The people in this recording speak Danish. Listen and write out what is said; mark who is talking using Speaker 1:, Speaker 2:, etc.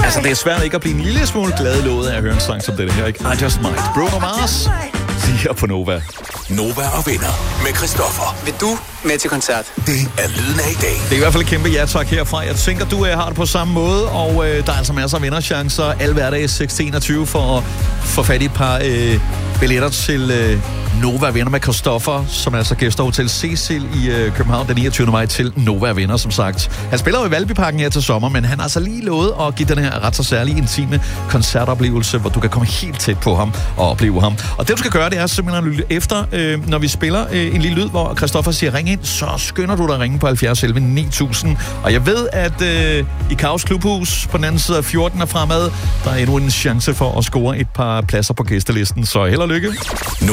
Speaker 1: Altså, det er svært ikke at blive en lille smule glad låget af at høre en sang som denne her, ikke? I Just Might. Bruno Mars siger på Nova.
Speaker 2: Nova og venner med Christoffer.
Speaker 3: Vil du med til koncert?
Speaker 2: Det er lyden af i dag.
Speaker 1: Det er i hvert fald et kæmpe ja-tak herfra. Jeg tænker, du har det på samme måde, og der er altså masser af vinderchancer alle hverdage 6-21 for at få fat i et par billetter til Nova Venner med Christoffer, som er altså gæster Hotel Cecil i København den 29. maj til Nova Venner, som sagt. Han spiller jo i Valbyparken her til sommer, men han har altså lige lovet at give den her ret så særlige intime koncertoplevelse, hvor du kan komme helt tæt på ham og opleve ham. Og det, du skal gøre, det er simpelthen at lytte efter, når vi spiller en lille lyd, hvor Christoffer siger, ring ind, så skynder du dig at ringe på 70 11 9000. Og jeg ved, at i Kaos Klubhus på den anden side af 14 og fremad, der er endnu en chance for at score et par pladser på gæstelisten. Så held og lykke.